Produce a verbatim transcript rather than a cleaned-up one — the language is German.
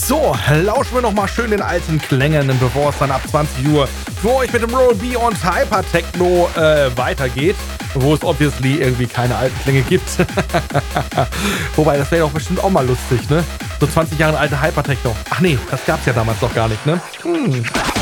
So, lauschen wir nochmal schön den alten Klängen, bevor es dann ab zwanzig Uhr für euch mit dem Roll Beyond Hypertechno äh, weitergeht, wo es obviously irgendwie keine alten Klänge gibt. Wobei, das wäre doch bestimmt auch mal lustig, ne? So zwanzig Jahre alte Hypertechno. Ach nee, das gab's ja damals doch gar nicht, ne? Hm.